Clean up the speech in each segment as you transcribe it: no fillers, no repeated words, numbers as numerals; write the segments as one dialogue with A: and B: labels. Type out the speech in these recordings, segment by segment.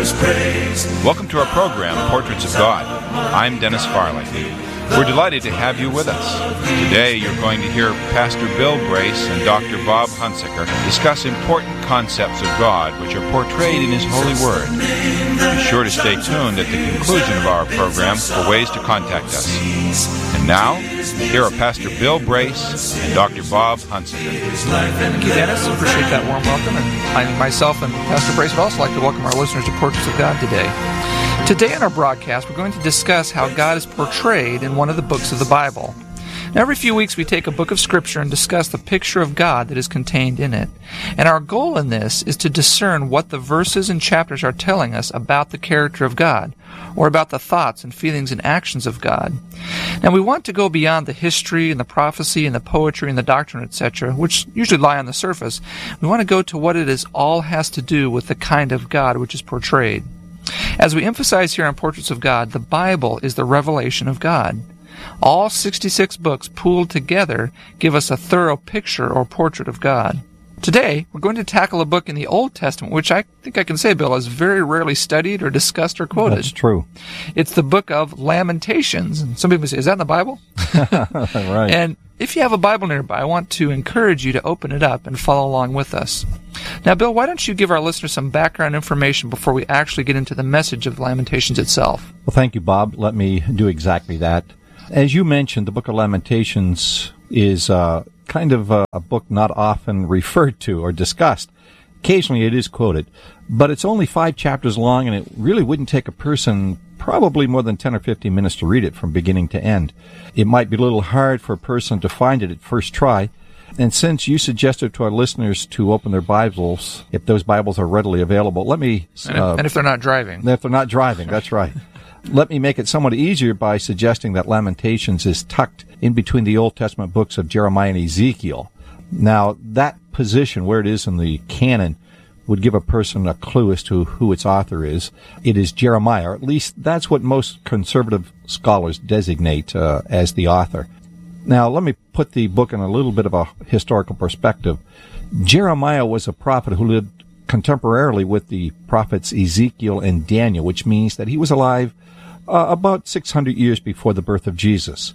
A: Welcome to our program, Portraits of God. I'm Dennis Farley. We're delighted to have you with us. Today you're going to hear Pastor Bill Brace and Dr. Bob Hunsaker discuss important concepts of God which are portrayed in His holy Word. Be sure to stay tuned at the conclusion of our program for ways to contact us. And now, here are Pastor Bill Brace and Dr. Bob Hunsaker.
B: Thank you, Dennis. Appreciate that warm welcome. And I myself and Pastor Brace would also like to welcome our listeners to Portraits of God today. Today in our broadcast, we're going to discuss how God is portrayed in one of the books of the Bible. Now, every few weeks we take a book of Scripture and discuss the picture of God that is contained in it. And our goal in this is to discern what the verses and chapters are telling us about the character of God, or about the thoughts and feelings and actions of God. Now, we want to go beyond the history and the prophecy and the poetry and the doctrine, etc., which usually lie on the surface. We want to go to what it is all has to do with the kind of God which is portrayed. As we emphasize here on Portraits of God, the Bible is the revelation of God. All 66 books pooled together give us a thorough picture or portrait of God. Today, we're going to tackle a book in the Old Testament, which I think I can say, Bill, is very rarely studied or discussed or quoted.
C: That's true.
B: It's the book of Lamentations. And some people say, is that in the Bible?
C: Right.
B: And if you have a Bible nearby, I want to encourage you to open it up and follow along with us. Now, Bill, why don't you give our listeners some background information before we actually get into the message of Lamentations itself?
C: Well, thank you, Bob. Let me do exactly that. As you mentioned, the book of Lamentations is kind of a book not often referred to or discussed. Occasionally it is quoted, but it's only 5 chapters long, and it really wouldn't take a person probably more than 10 or 15 minutes to read it from beginning to end. It might be a little hard for a person to find it at first try, and since you suggested to our listeners to open their Bibles, if those Bibles are readily available, let me...
B: and if they're not driving.
C: If they're not driving, that's right. Let me make it somewhat easier by suggesting that Lamentations is tucked in between the Old Testament books of Jeremiah and Ezekiel. Now, that position, where it is in the canon, would give a person a clue as to who its author is. It is Jeremiah, or at least that's what most conservative scholars designate as the author. Now, let me put the book in a little bit of a historical perspective. Jeremiah was a prophet who lived contemporarily with the prophets Ezekiel and Daniel, which means that he was alive about 600 years before the birth of Jesus.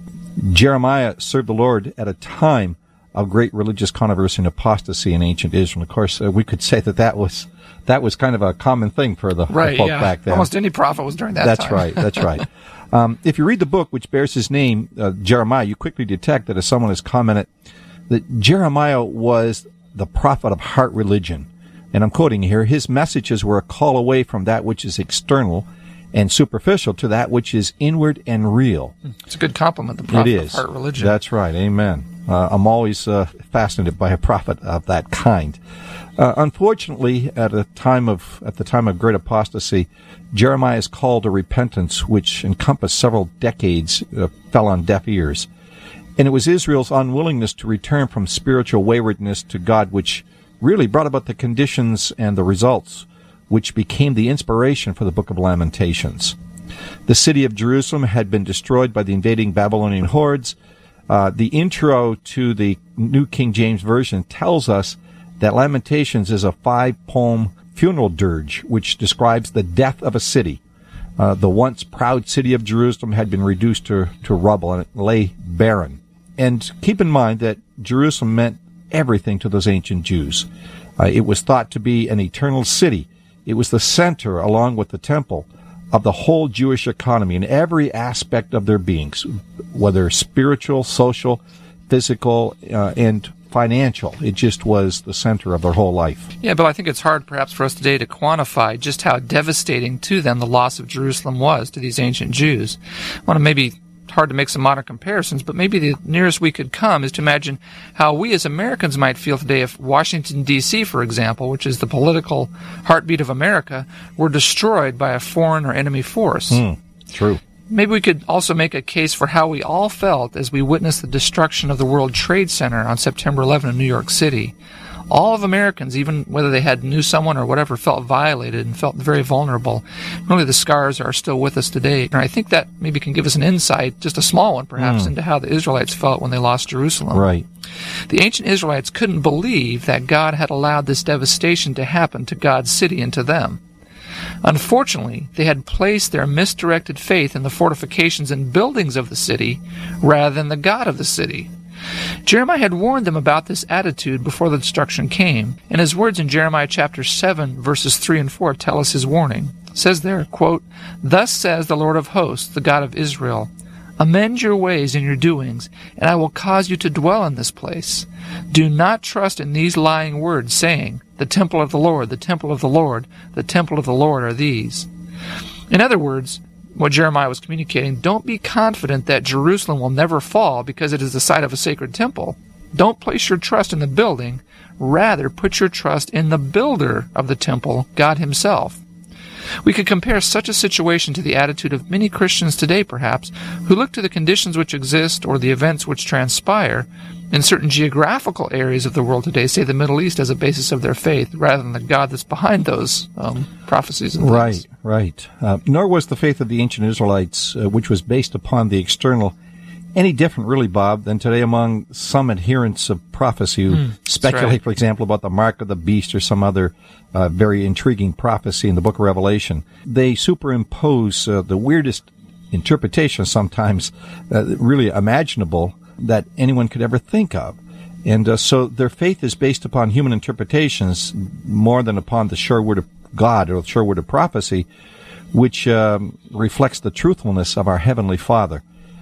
C: Jeremiah served the Lord at a time of great religious controversy and apostasy in ancient Israel. Of course, we could say that was kind of a common thing for the folk back then.
B: Almost any prophet was during that time.
C: That's right. If you read the book which bears his name, Jeremiah, you quickly detect that as someone has commented that Jeremiah was the prophet of heart religion. And I'm quoting here, his messages were a call away from that which is external and superficial to that which is inward and real.
B: It's a good compliment, the prophet of heart religion.
C: That's right. Amen. I'm always fascinated by a prophet of that kind. Unfortunately, at the time of great apostasy, Jeremiah's call to repentance, which encompassed several decades, fell on deaf ears. And it was Israel's unwillingness to return from spiritual waywardness to God which really brought about the conditions and the results which became the inspiration for the book of Lamentations. The city of Jerusalem had been destroyed by the invading Babylonian hordes. The intro to the New King James Version tells us that Lamentations is a 5-poem funeral dirge which describes the death of a city. The once proud city of Jerusalem had been reduced to rubble, and it lay barren. And keep in mind that Jerusalem meant everything to those ancient Jews. It was thought to be an eternal city. It was the center, along with the temple, of the whole Jewish economy in every aspect of their beings, whether spiritual, social, physical, and financial. It just was the center of their whole life.
B: Yeah, Bill, I think it's hard perhaps for us today to quantify just how devastating to them the loss of Jerusalem was to these ancient Jews. I want to maybe hard to make some modern comparisons, but maybe the nearest we could come is to imagine how we as Americans might feel today if Washington, D.C., for example, which is the political heartbeat of America, were destroyed by a foreign or enemy force.
C: True.
B: Maybe we could also make a case for how we all felt as we witnessed the destruction of the World Trade Center on September 11 in New York City. All of Americans, even whether they knew someone or whatever, felt violated and felt very vulnerable. Really, the scars are still with us today. And I think that maybe can give us an insight, just a small one perhaps, into how the Israelites felt when they lost Jerusalem.
C: Right.
B: The ancient Israelites couldn't believe that God had allowed this devastation to happen to God's city and to them. Unfortunately, they had placed their misdirected faith in the fortifications and buildings of the city rather than the God of the city. Jeremiah had warned them about this attitude before the destruction came, and his words in Jeremiah chapter 7, verses 3 and 4 tell us his warning. It says there, quote, "Thus says the Lord of hosts, the God of Israel, amend your ways and your doings, and I will cause you to dwell in this place. Do not trust in these lying words, saying, the temple of the Lord, the temple of the Lord, the temple of the Lord are these." In other words, what Jeremiah was communicating, don't be confident that Jerusalem will never fall because it is the site of a sacred temple. Don't place your trust in the building. Rather, put your trust in the builder of the temple, God himself. We could compare such a situation to the attitude of many Christians today, perhaps, who look to the conditions which exist or the events which transpire in certain geographical areas of the world today, say the Middle East, as a basis of their faith, rather than the God that's behind those prophecies and things.
C: Right. Nor was the faith of the ancient Israelites, which was based upon the external, any different, really, Bob, than today among some adherents of prophecy who speculate,
B: right,
C: for example, about the mark of the beast or some other very intriguing prophecy in the book of Revelation. They superimpose the weirdest interpretation sometimes really imaginable that anyone could ever think of. And so their faith is based upon human interpretations more than upon the sure word of God or the sure word of prophecy, which reflects the truthfulness of our Heavenly Father.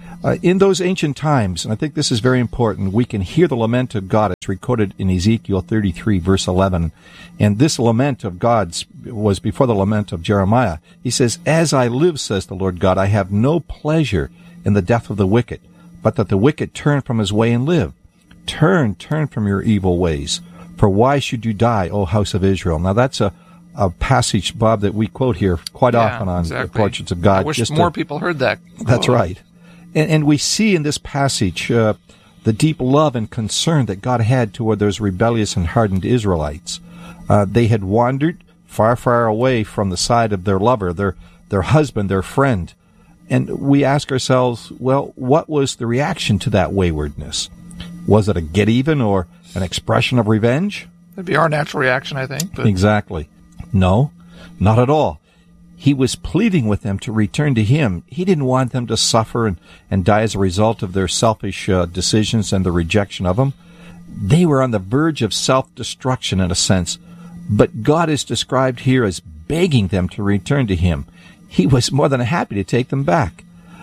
C: In those ancient times, and I think this is very important, we can hear the lament of God. It's recorded in Ezekiel 33, verse 11. And this lament of God's was before the lament of Jeremiah. He says, "As I live, says the Lord God, I have no pleasure in the death of the wicked, but that the wicked turn from his way and live. Turn from your evil ways. For why should you die, O house of Israel?" Now that's a passage, Bob, that we quote here quite often on the Portraits of God.
B: I wish more people heard that.
C: That's right. And we see in this passage the deep love and concern that God had toward those rebellious and hardened Israelites. They had wandered far, far away from the side of their lover, their husband, their friend. And we ask ourselves, well, what was the reaction to that waywardness? Was it a get even or an expression of revenge?
B: That'd be our natural reaction, I think. But
C: Exactly. No, not at all. He was pleading with them to return to him. He didn't want them to suffer and die as a result of their selfish decisions and the rejection of him. They were on the verge of self-destruction in a sense, but God is described here as begging them to return to him. He was more than happy to take them back.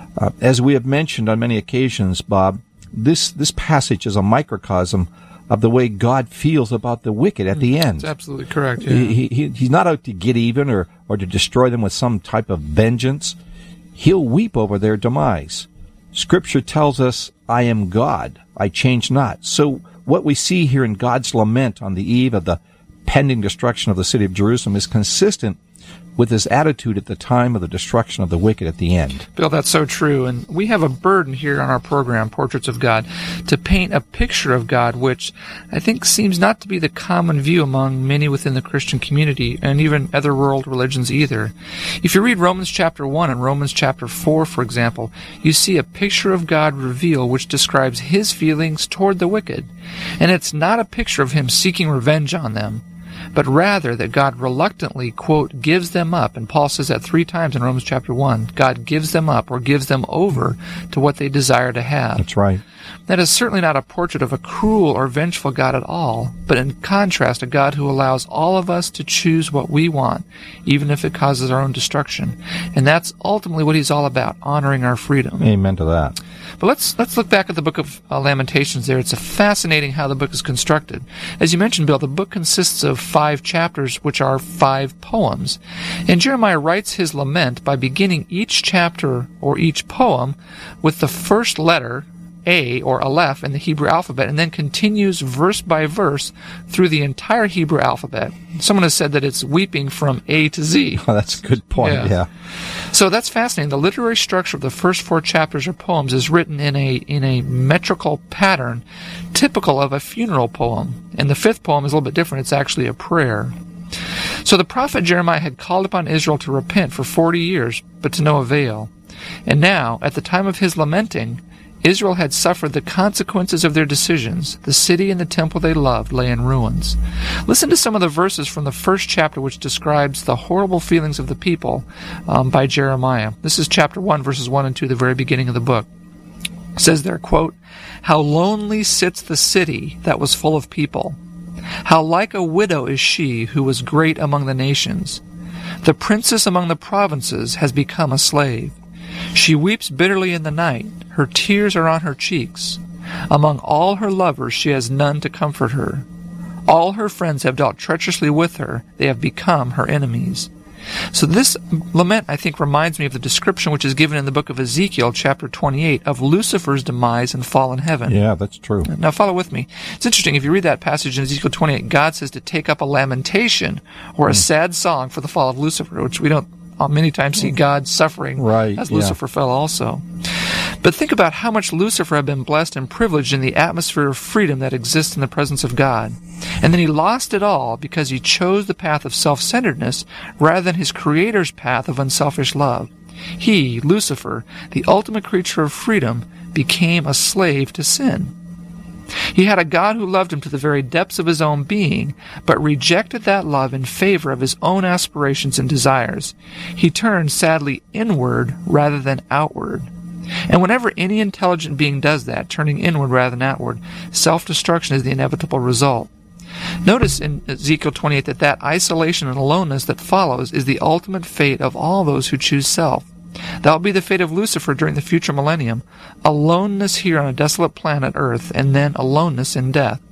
C: As we have mentioned on many occasions, Bob, this passage is a microcosm of the way God feels about the wicked at the end.
B: That's absolutely correct. Yeah.
C: He's not out to get even or to destroy them with some type of vengeance. He'll weep over their demise. Scripture tells us, "I am God, I change not." So what we see here in God's lament on the eve of the pending destruction of the city of Jerusalem is consistent with his attitude at the time of the destruction of the wicked at the end.
B: Bill, that's so true. And we have a burden here on our program, Portraits of God, to paint a picture of God which I think seems not to be the common view among many within the Christian community and even other world religions either. If you read Romans chapter 1 and Romans chapter 4, for example, you see a picture of God revealed which describes his feelings toward the wicked. And it's not a picture of him seeking revenge on them, but rather that God reluctantly, quote, gives them up. And Paul says that 3 times in Romans chapter 1. God gives them up or gives them over to what they desire to have.
C: That's right.
B: That is certainly not a portrait of a cruel or vengeful God at all, but in contrast, a God who allows all of us to choose what we want, even if it causes our own destruction. And that's ultimately what he's all about, honoring our freedom.
C: Amen to that.
B: But let's look back at the book of Lamentations there. It's fascinating how the book is constructed. As you mentioned, Bill, the book consists of 5 chapters, which are 5 poems. And Jeremiah writes his lament by beginning each chapter or each poem with the first letter, A or Aleph, in the Hebrew alphabet, and then continues verse by verse through the entire Hebrew alphabet. Someone has said that it's weeping from A to Z.
C: Oh, that's a good point, yeah.
B: So that's fascinating. The literary structure of the first 4 chapters or poems is written in a metrical pattern typical of a funeral poem. And the 5th poem is a little bit different. It's actually a prayer. So the prophet Jeremiah had called upon Israel to repent for 40 years, but to no avail. And now, at the time of his lamenting, Israel had suffered the consequences of their decisions. The city and the temple they loved lay in ruins. Listen to some of the verses from the first chapter which describes the horrible feelings of the people by Jeremiah. This is chapter 1, verses 1 and 2, the very beginning of the book. It says there, quote, "How lonely sits the city that was full of people. How like a widow is she who was great among the nations. The princess among the provinces has become a slave. She weeps bitterly in the night. Her tears are on her cheeks. Among all her lovers she has none to comfort her. All her friends have dealt treacherously with her. They have become her enemies." So this lament, I think, reminds me of the description which is given in the book of Ezekiel, chapter 28, of Lucifer's demise and fall in heaven.
C: Yeah, that's true.
B: Now follow with me. It's interesting, if you read that passage in Ezekiel 28, God says to take up a lamentation or a sad song for the fall of Lucifer, which we don't many times see God suffering as Lucifer fell also. But think about how much Lucifer had been blessed and privileged in the atmosphere of freedom that exists in the presence of God. And then he lost it all because he chose the path of self-centeredness rather than his Creator's path of unselfish love. He, Lucifer, the ultimate creature of freedom, became a slave to sin. He had a God who loved him to the very depths of his own being, but rejected that love in favor of his own aspirations and desires. He turned, sadly, inward rather than outward. And whenever any intelligent being does that, turning inward rather than outward, self-destruction is the inevitable result. Notice in Ezekiel 28 that isolation and aloneness that follows is the ultimate fate of all those who choose self. That will be the fate of Lucifer during the future millennium. Aloneness here on a desolate planet Earth, and then aloneness in death.